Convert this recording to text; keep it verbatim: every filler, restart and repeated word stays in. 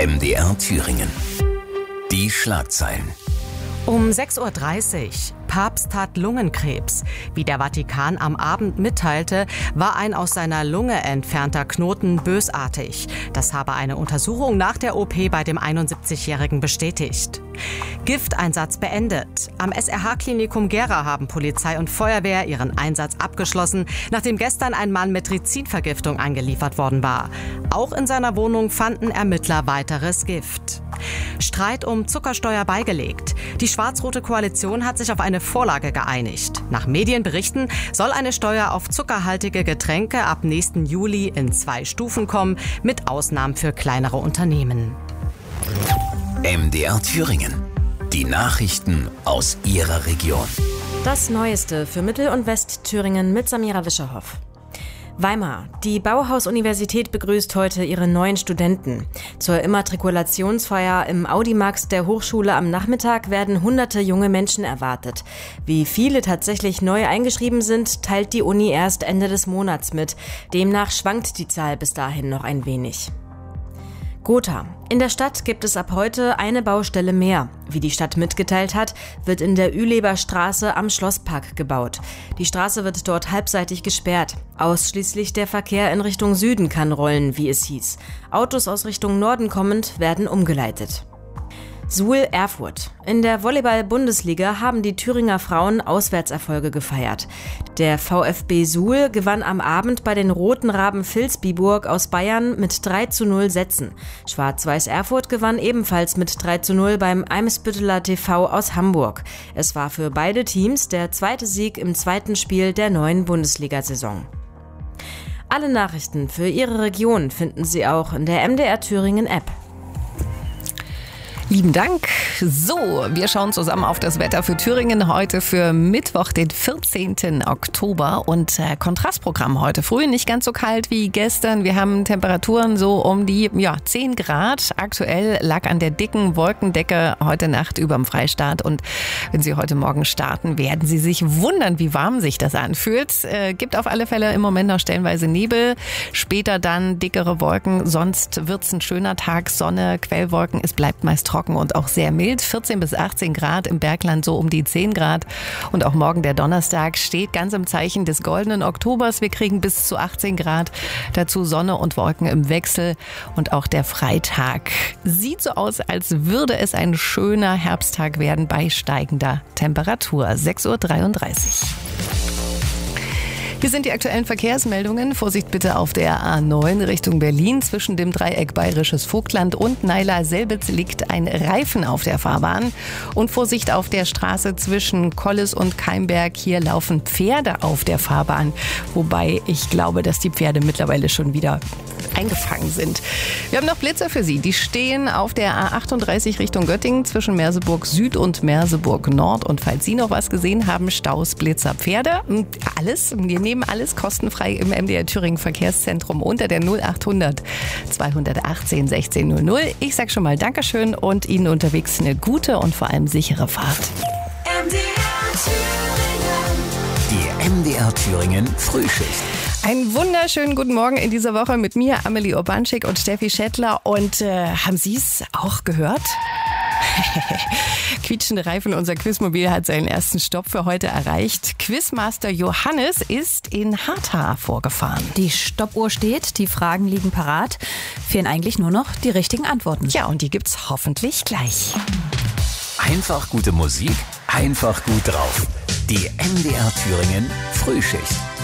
M D R Thüringen. Die Schlagzeilen. Um sechs Uhr dreißig. Papst hat Lungenkrebs. Wie der Vatikan am Abend mitteilte, war ein aus seiner Lunge entfernter Knoten bösartig. Das habe eine Untersuchung nach der O P bei dem einundsiebzigjährigen bestätigt. Gifteinsatz beendet. Am S R H-Klinikum Gera haben Polizei und Feuerwehr ihren Einsatz abgeschlossen, nachdem gestern ein Mann mit Rizinvergiftung eingeliefert worden war. Auch in seiner Wohnung fanden Ermittler weiteres Gift. Streit um Zuckersteuer beigelegt. Die schwarz-rote Koalition hat sich auf eine Vorlage geeinigt. Nach Medienberichten soll eine Steuer auf zuckerhaltige Getränke ab nächsten Juli in zwei Stufen kommen, mit Ausnahmen für kleinere Unternehmen. M D R Thüringen. Die Nachrichten aus Ihrer Region. Das Neueste für Mittel- und Westthüringen mit Samira Wischerhoff. Weimar. Die Bauhaus-Universität begrüßt heute ihre neuen Studenten. Zur Immatrikulationsfeier im Audimax der Hochschule am Nachmittag werden hunderte junge Menschen erwartet. Wie viele tatsächlich neu eingeschrieben sind, teilt die Uni erst Ende des Monats mit. Demnach schwankt die Zahl bis dahin noch ein wenig. Gotha. In der Stadt gibt es ab heute eine Baustelle mehr. Wie die Stadt mitgeteilt hat, wird in der Üleber Straße am Schlosspark gebaut. Die Straße wird dort halbseitig gesperrt. Ausschließlich der Verkehr in Richtung Süden kann rollen, wie es hieß. Autos aus Richtung Norden kommend werden umgeleitet. Suhl Erfurt. In der Volleyball-Bundesliga haben die Thüringer Frauen Auswärtserfolge gefeiert. Der VfB Suhl gewann am Abend bei den Roten Raben Vilsbiburg aus Bayern mit drei zu null Sätzen. Schwarz-Weiß Erfurt gewann ebenfalls mit drei zu null beim Eimsbütteler T V aus Hamburg. Es war für beide Teams der zweite Sieg im zweiten Spiel der neuen Bundesliga-Saison. Alle Nachrichten für Ihre Region finden Sie auch in der M D R Thüringen App. Lieben Dank. So, wir schauen zusammen auf das Wetter für Thüringen heute für Mittwoch, den vierzehnten Oktober. Und äh, Kontrastprogramm heute früh, nicht ganz so kalt wie gestern. Wir haben Temperaturen so um die ja, zehn Grad. Aktuell lag an der dicken Wolkendecke heute Nacht überm Freistaat. Und wenn Sie heute Morgen starten, werden Sie sich wundern, wie warm sich das anfühlt. Äh, gibt auf alle Fälle im Moment noch stellenweise Nebel. Später dann dickere Wolken. Sonst wird's ein schöner Tag. Sonne, Quellwolken. Es bleibt meist trocken und auch sehr mild. vierzehn bis achtzehn Grad, im Bergland so um die zehn Grad. Und auch morgen der Donnerstag steht ganz im Zeichen des goldenen Oktobers. Wir kriegen bis zu achtzehn Grad. Dazu Sonne und Wolken im Wechsel. Und auch der Freitag sieht so aus, als würde es ein schöner Herbsttag werden bei steigender Temperatur. sechs Uhr dreiunddreißig. Hier sind die aktuellen Verkehrsmeldungen. Vorsicht bitte auf der A neun Richtung Berlin. Zwischen dem Dreieck Bayerisches Vogtland und Naila-Selbitz liegt ein Reifen auf der Fahrbahn. Und Vorsicht auf der Straße zwischen Kolles und Keimberg. Hier laufen Pferde auf der Fahrbahn. Wobei ich glaube, dass die Pferde mittlerweile schon wieder eingefangen sind. Wir haben noch Blitzer für Sie. Die stehen auf der A achtunddreißig Richtung Göttingen zwischen Merseburg Süd und Merseburg Nord. Und falls Sie noch was gesehen haben, Staus, Blitzer, Pferde. Alles, wir nehmen alles kostenfrei im M D R Thüringen Verkehrszentrum unter der null achthundert zweihundertachtzehn sechzehn null null. Ich sag schon mal Dankeschön und Ihnen unterwegs eine gute und vor allem sichere Fahrt. M D R Thüringen. Die M D R Thüringen Frühschicht. Einen wunderschönen guten Morgen in dieser Woche mit mir, Amelie Urbanschik und Steffi Schettler. Und äh, haben Sie es auch gehört? Quietschende Reifen, unser Quizmobil hat seinen ersten Stopp für heute erreicht. Quizmaster Johannes ist in Hartha vorgefahren. Die Stoppuhr steht, die Fragen liegen parat. Fehlen eigentlich nur noch die richtigen Antworten. Ja, und die gibt's hoffentlich gleich. Einfach gute Musik, einfach gut drauf. Die M D R Thüringen Frühschicht.